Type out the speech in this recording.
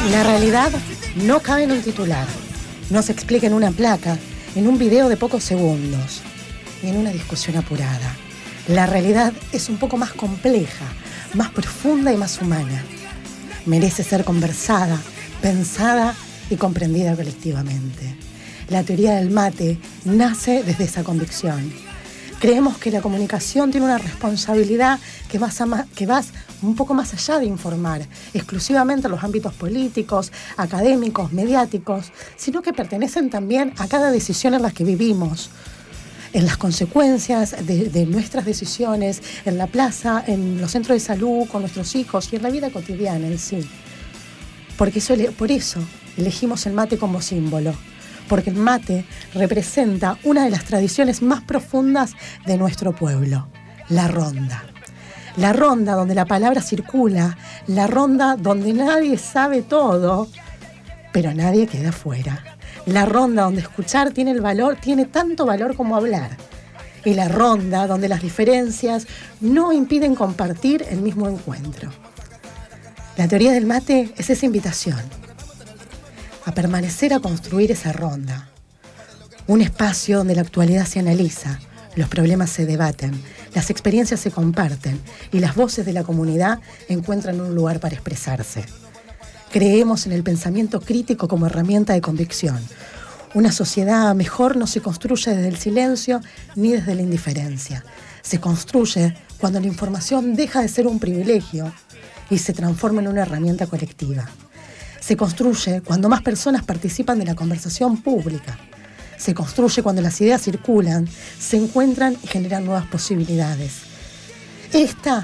La realidad no cabe en un titular, no se explica en una placa, en un video de pocos segundos, ni en una discusión apurada. La realidad es un poco más compleja, más profunda y más humana. Merece ser conversada, pensada y comprendida colectivamente. La teoría del mate nace desde esa convicción. Creemos que la comunicación tiene una responsabilidad que va un poco más allá de informar exclusivamente a los ámbitos políticos, académicos, mediáticos, sino que pertenecen también a cada decisión en la que vivimos, en las consecuencias de nuestras decisiones, en la plaza, en los centros de salud, con nuestros hijos y en la vida cotidiana en sí. Por eso elegimos el mate como símbolo. Porque el mate representa una de las tradiciones más profundas de nuestro pueblo, la ronda. La ronda donde la palabra circula, la ronda donde nadie sabe todo, pero nadie queda fuera. La ronda donde escuchar tiene tanto valor como hablar. Y la ronda donde las diferencias no impiden compartir el mismo encuentro. La teoría del mate es esa invitación a permanecer a construir esa ronda. Un espacio donde la actualidad se analiza, los problemas se debaten, las experiencias se comparten y las voces de la comunidad encuentran un lugar para expresarse. Creemos en el pensamiento crítico como herramienta de convicción. Una sociedad mejor no se construye desde el silencio ni desde la indiferencia. Se construye cuando la información deja de ser un privilegio y se transforma en una herramienta colectiva. Se construye cuando más personas participan de la conversación pública. Se construye cuando las ideas circulan, se encuentran y generan nuevas posibilidades. Esta